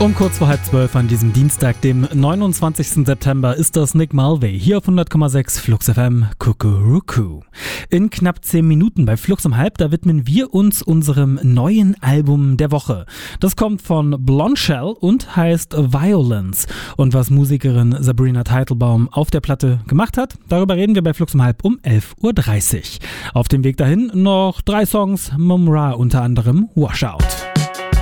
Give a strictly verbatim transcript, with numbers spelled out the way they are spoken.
Um kurz vor halb zwölf an diesem Dienstag, dem neunundzwanzigsten September, ist das Nick Mulvey hier auf hundert Komma sechs Flux F M Kukuruku. In knapp zehn Minuten bei Flux um halb, da widmen wir uns unserem neuen Album der Woche. Das kommt von Blondshell und heißt Violence. Und was Musikerin Sabrina Teitelbaum auf der Platte gemacht hat, darüber reden wir bei Flux um halb um elf Uhr dreißig. Auf dem Weg dahin noch drei Songs, Mumra unter anderem Washout.